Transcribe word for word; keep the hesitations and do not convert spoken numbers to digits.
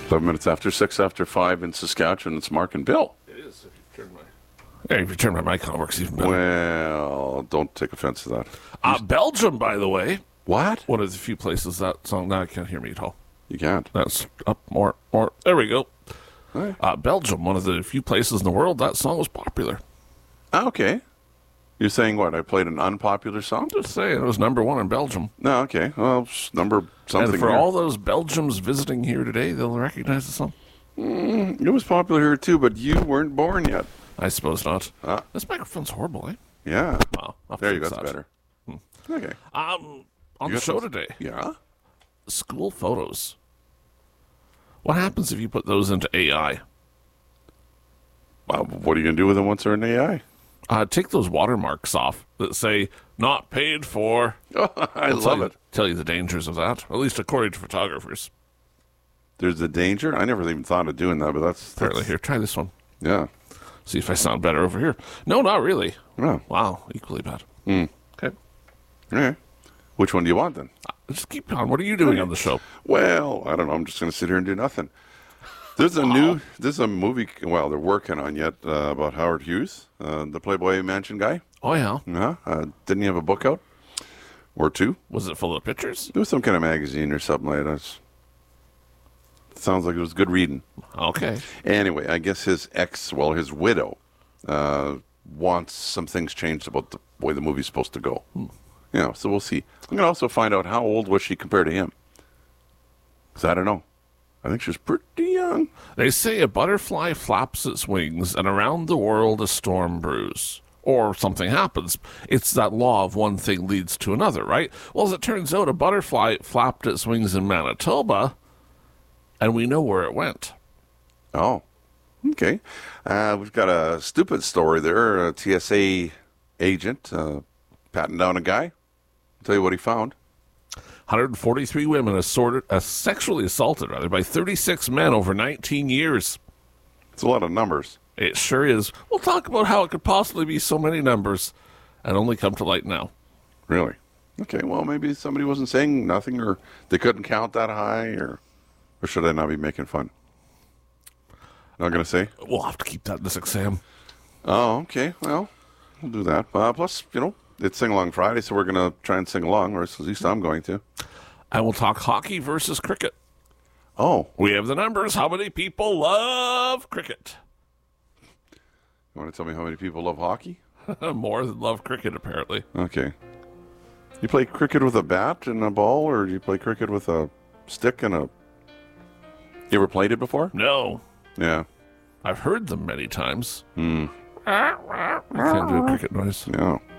eleven minutes after six after five in Saskatchewan. It's Mark and Bill. It is. If you turn my yeah, if you turn my mic on, it works even better. Well, don't take offense to that. Uh, Belgium, by the way. What? One of the few places that song. Now I can't hear me at all. You can't. That's up more, more. There we go. Right. Uh, Belgium, one of the few places in the world that song was popular. Okay. You're saying what? I played an unpopular song? Just saying, it was number one in Belgium. No, okay. Well, it's number something. And for here. all those Belgians visiting here today, they'll recognize the song. Mm, it was popular here too, but you weren't born yet. I suppose not. Ah. This microphone's horrible, eh? Yeah. Wow. I'll There you go. fix That's that. better. Hmm. Okay. Um, on You the got show some- today, Yeah. school photos. What happens if you put those into A I? Well, what are you going to do with them once they're in A I? Uh, take those watermarks off that say "not paid for." Oh, I I'll love tell you, it. Tell you the dangers of that, at least according to photographers. There's a danger. I never even thought of doing that, but that's, Apparently, that's here, try this one. yeah. See if I sound better over here. No, not really. Oh. Wow, equally bad. Mm. Okay, Okay. Which one do you want then? uh, just keep on. What are you doing on the show? Well, I don't know. I'm just going to sit here and do nothing. There's a new, there's a movie, well, they're working on yet, uh, about Howard Hughes, uh, the Playboy Mansion guy. Oh yeah, Uh-huh. Uh, didn't he have a book out? Or two? was it full of pictures? It was some kind of magazine or something like that. Sounds like it was good reading. Okay. Anyway, I guess his ex, well, his widow, uh, wants some things changed about the way the movie's supposed to go. Hmm. You know, so we'll see. I'm going to also find out how old was she compared to him. Because I don't know. I think she was pretty young. They say a butterfly flaps its wings, and around the world a storm brews. Or something happens. It's that law of one thing leads to another, right? Well, as it turns out, a butterfly flapped its wings in Manitoba, and we know where it went. Oh, okay. Uh, we've got a stupid story there. A T S A agent uh, patting down a guy. I'll tell you what he found. one hundred forty-three women assorted, uh, sexually assaulted rather by thirty-six men over nineteen years. It's a lot of numbers. It sure is. We'll talk about how it could possibly be so many numbers and only come to light now. Really? Okay, well, maybe somebody wasn't saying nothing, or they couldn't count that high, or or should I not be making fun? Not going to say? We'll have to keep that in this exam. Oh, okay. Well, we'll do that. Uh, plus, you know, it's Sing Along Friday, so we're going to try and sing along, or at least I'm going to. And we'll talk hockey versus cricket. Oh, We have the numbers. How many people love cricket? you want to tell me how many people love hockey? More than love cricket, apparently. Okay. You play cricket with a bat and a ball, or do you play cricket with a stick and a... You ever played it before? No. Yeah. I've heard them many times. Hmm. I can't do a cricket noise. Yeah.